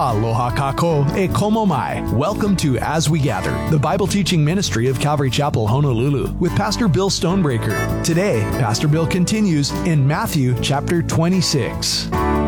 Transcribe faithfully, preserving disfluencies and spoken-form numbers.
Aloha kako e komo mai. Welcome to As We Gather, the Bible teaching ministry of Calvary Chapel, Honolulu, with Pastor Bill Stonebreaker. Today, Pastor Bill continues in Matthew chapter twenty-six.